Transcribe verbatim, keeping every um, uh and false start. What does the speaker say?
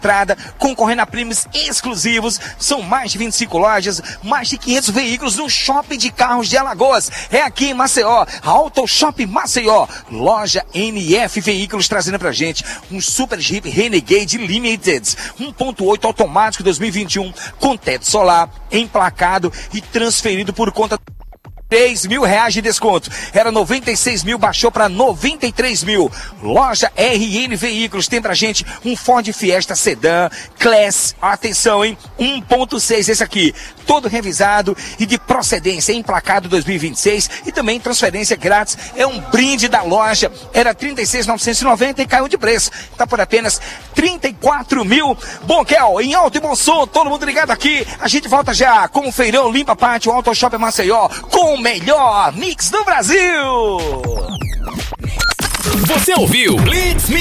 entrada, concorrendo a prêmios exclusivos. São mais de vinte e cinco lojas, mais de quinhentos veículos no Shopping de Carros de Alagoas. É aqui em Maceió, Auto Shop Maceió. Loja N F Veículos trazendo pra gente um Super Jeep Renegade Limited um ponto oito automático dois mil e vinte e um com teto solar, emplacado e transferido por conta três mil reais de desconto. Era noventa e seis mil, baixou para noventa e três mil. Loja R N Veículos tem pra gente um Ford Fiesta Sedan Class, atenção, hein? um ponto seis, esse aqui, todo revisado e de procedência, emplacado dois mil e vinte e seis e também transferência grátis. É um brinde da loja. Era trinta e seis mil novecentos e noventa e caiu de preço. Tá por apenas trinta e quatro mil. Bom, Kel, em alto e bom som, todo mundo ligado aqui. A gente volta já com o Feirão Limpa Pátio Auto Shop Maceió, com o melhor mix do Brasil. Você ouviu Blitz Mix.